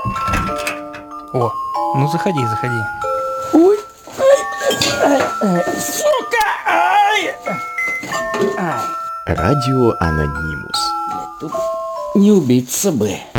О, ну заходи. Ой, сука! Ай! Радио Анонимус. Тут не убиться бы.